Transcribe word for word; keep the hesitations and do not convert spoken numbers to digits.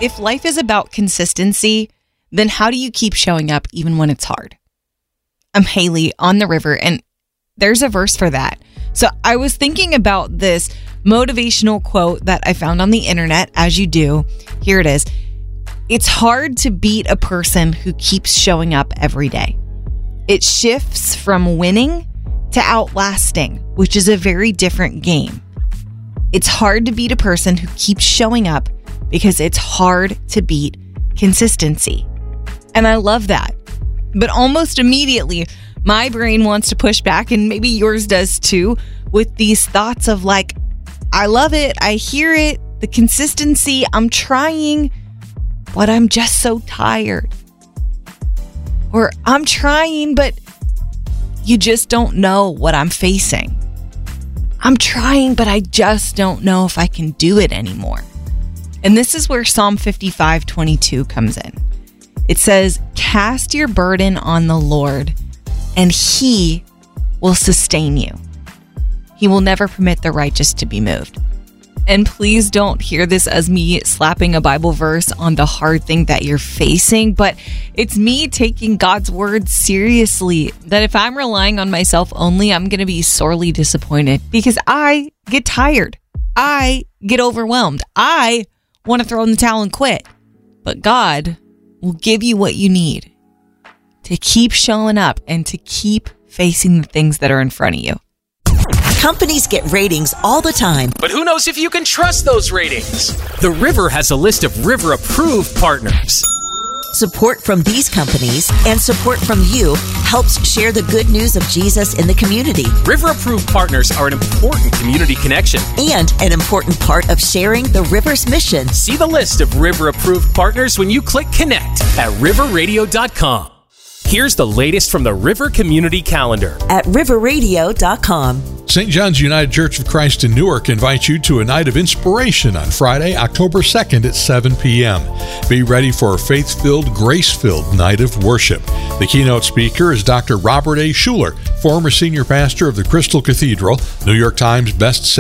If life is about consistency, then how do you keep showing up even when it's hard? I'm Haley on the river, and there's a verse for that. So I was thinking about this motivational quote that I found on the internet, as you do. Here it is. It's hard to beat a person who keeps showing up every day. It shifts from winning to outlasting, which is a very different game. It's hard to beat a person who keeps showing up because it's hard to beat consistency. And I love that. But almost immediately, my brain wants to push back, and maybe yours does too, with these thoughts of like, I love it, I hear it, the consistency, I'm trying, but I'm just so tired. Or I'm trying, but you just don't know what I'm facing. I'm trying, but I just don't know if I can do it anymore. And this is where Psalm fifty-five twenty-two comes in. It says, cast your burden on the Lord, and he will sustain you. He will never permit the righteous to be moved. And please don't hear this as me slapping a Bible verse on the hard thing that you're facing, but it's me taking God's word seriously, that if I'm relying on myself only, I'm going to be sorely disappointed because I get tired. I get overwhelmed. I want to throw in the towel and quit. But God will give you what you need to keep showing up and to keep facing the things that are in front of you. Companies get ratings all the time. But who knows if you can trust those ratings? The River has a list of River-approved partners. Support from these companies and support from you helps share the good news of Jesus in the community. River-approved partners are an important community connection. And an important part of sharing the River's mission. See the list of River-approved partners when you click connect at river radio dot com. Here's the latest from the River Community Calendar at river radio dot com. Saint John's United Church of Christ in Newark invites you to a night of inspiration on Friday, October second at seven p.m. Be ready for a faith-filled, grace-filled night of worship. The keynote speaker is Doctor Robert A. Schuller, former senior pastor of the Crystal Cathedral, New York Times best